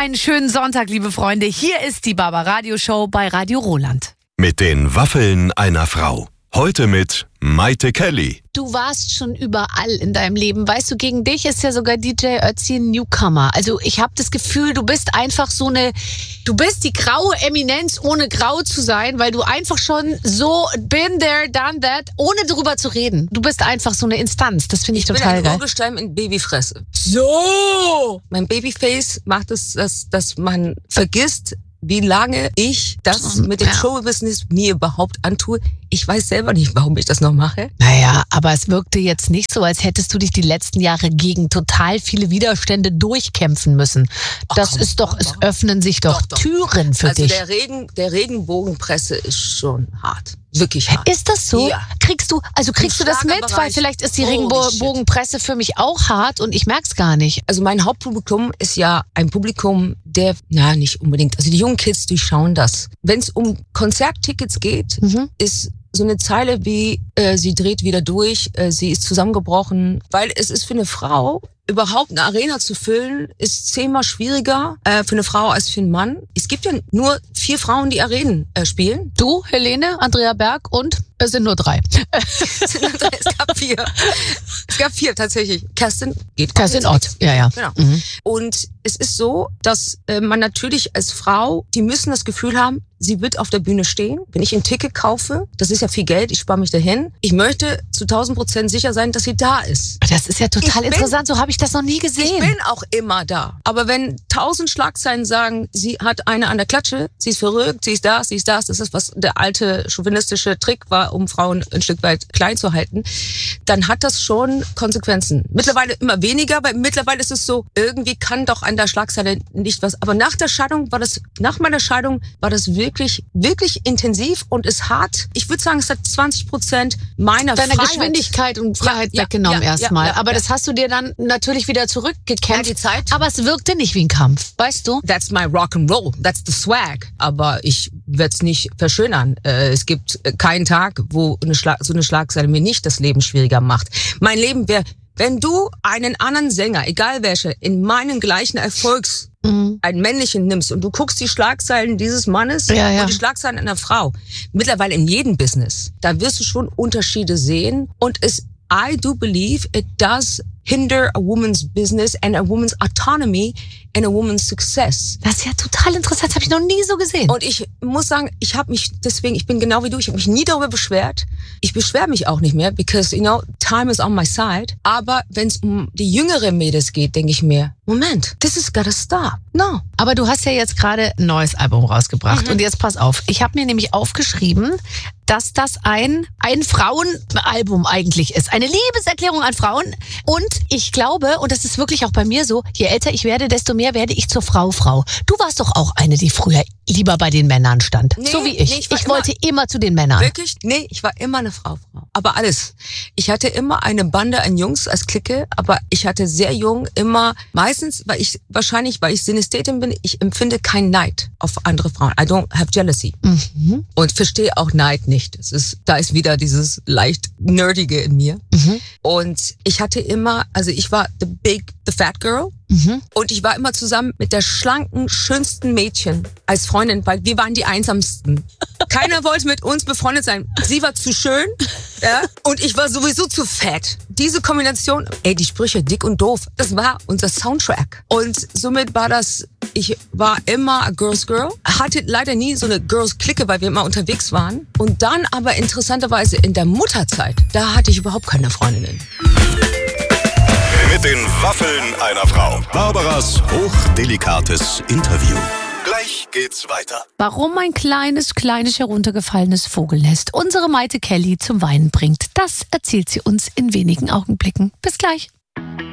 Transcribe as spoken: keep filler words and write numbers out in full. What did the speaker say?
einen schönen Sonntag, liebe Freunde. Hier ist die Barbaradio Show bei Radio Roland. Mit den Waffeln einer Frau. Heute mit Maite Kelly. Du warst schon überall in deinem Leben. Weißt du, gegen dich ist ja sogar D J Ötzi ein Newcomer. Also ich habe das Gefühl, du bist einfach so eine, du bist die graue Eminenz, ohne grau zu sein, weil du einfach schon so been there, done that, ohne drüber zu reden. Du bist einfach so eine Instanz. Das finde ich, ich total geil. Ich bin ein Urgestein in Babyfresse. So! Mein Babyface macht es, dass, dass man vergisst, wie lange ich das mit dem ja. Showbusiness mir überhaupt antue. Ich weiß selber nicht, warum ich das noch mache. Naja, aber es wirkte jetzt nicht so, als hättest du dich die letzten Jahre gegen total viele Widerstände durchkämpfen müssen. Das Ach, ist doch, es öffnen sich doch, doch, doch. Türen für also dich. Also der Regen, der Regenbogenpresse ist schon hart. Wirklich hart. Ist das so? Ja. Kriegst du, also kriegst du das mit? Weil vielleicht ist die Regenbogenpresse für mich auch hart und ich merk's gar nicht. Also mein Hauptpublikum ist ja ein Publikum, der, na nicht unbedingt, also die jungen Kids, die schauen das. Wenn es um Konzerttickets geht, mhm. ist so eine Zeile wie, äh, sie dreht wieder durch, äh, sie ist zusammengebrochen. Weil es ist für eine Frau, überhaupt eine Arena zu füllen, ist zehnmal schwieriger äh, für eine Frau als für einen Mann. Es gibt ja nur vier Frauen, die Arenen äh, spielen. Du, Helene, Andrea Berg und es sind nur drei. es, sind nur drei. Es gab vier. Es gab vier tatsächlich. Kerstin geht. Kerstin Ott, ja, ja. Genau. Mhm. Und es ist so, dass äh, man natürlich als Frau, die müssen das Gefühl haben, sie wird auf der Bühne stehen. Wenn ich ein Ticket kaufe, das ist ja viel Geld, ich spare mich dahin. Ich möchte zu tausend Prozent sicher sein, dass sie da ist. Das ist ja total ich interessant, bin, so habe ich das noch nie gesehen. Ich bin auch immer da. Aber wenn tausend Schlagzeilen sagen, sie hat eine an der Klatsche, sie ist verrückt, sie ist das, sie ist das, das ist, was der alte chauvinistische Trick war, um Frauen ein Stück weit klein zu halten, dann hat das schon Konsequenzen. Mittlerweile immer weniger, weil mittlerweile ist es so, irgendwie kann doch an der Schlagzeile nicht was. Aber nach der Scheidung war das, nach meiner Scheidung war das wirklich, wirklich intensiv und ist hart. Ich würde sagen, es hat zwanzig Prozent meiner Deine Freiheit. Geschwindigkeit und Freiheit ja, weggenommen ja, erstmal. ja, ja, aber ja. das hast du dir dann natürlich wieder zurückgekämpft. Ja, die Zeit. Aber es wirkte nicht wie ein Kampf, weißt du? That's my rock and roll. That's the swag. Aber ich werde es nicht verschönern. Äh, es gibt keinen Tag, wo eine Schlag, so eine Schlagzeile mir nicht das Leben schwieriger macht. Mein Leben wäre, wenn du einen anderen Sänger, egal welcher, in meinen gleichen Erfolgs Mhm. einen männlichen nimmst und du guckst die Schlagzeilen dieses Mannes ja, ja. und die Schlagzeilen einer Frau, mittlerweile in jedem Business, da wirst du schon Unterschiede sehen und es, I do believe it does hinder a woman's business and a woman's autonomy and a woman's success. Das ist ja total interessant, das habe ich noch nie so gesehen. Und ich muss sagen, ich habe mich deswegen, ich bin genau wie du, ich habe mich nie darüber beschwert. Ich beschwere mich auch nicht mehr, because, you know, time is on my side. Aber wenn es um die jüngere Mädels geht, denke ich mir, Moment, this is gotta stop. No. Aber du hast ja jetzt gerade ein neues Album rausgebracht. Mhm. Und jetzt pass auf, ich habe mir nämlich aufgeschrieben, dass das ein, ein Frauenalbum eigentlich ist. Eine Liebeserklärung an Frauen. Und ich glaube, und das ist wirklich auch bei mir so, je älter ich werde, desto mehr werde ich zur Frau Frau. Du warst doch auch eine, die früher lieber bei den Männern stand. Nee, so wie ich. Nee, ich ich wollte immer zu den Männern. Wirklich? Nee, ich war immer eine Frau Frau. Aber alles. Ich hatte immer eine Bande an Jungs als Clique, aber ich hatte sehr jung immer, meistens, weil ich, wahrscheinlich, weil ich Synästhetin bin, ich empfinde keinen Neid auf andere Frauen. I don't have jealousy. Mhm. Und verstehe auch Neid nicht. Es ist, da ist wieder dieses leicht Nerdige in mir. Mhm. Und ich hatte immer, also ich war the big, the fat girl. Mhm. Und ich war immer zusammen mit der schlanken, schönsten Mädchen als Freundin, weil wir waren die einsamsten. Keiner wollte mit uns befreundet sein. Sie war zu schön, ja, und ich war sowieso zu fett. Diese Kombination, ey, die Sprüche dick und doof, das war unser Soundtrack. Und somit war das, ich war immer a Girls Girl, hatte leider nie so eine Girls-Clique, weil wir immer unterwegs waren. Und dann aber interessanterweise in der Mutterzeit, da hatte ich überhaupt keine Freundinnen. Mit den Waffeln einer Frau. Barbaras hochdelikates Interview. Gleich geht's weiter. Warum ein kleines, kleines heruntergefallenes Vogelnest unsere Maite Kelly zum Weinen bringt, das erzählt sie uns in wenigen Augenblicken. Bis gleich.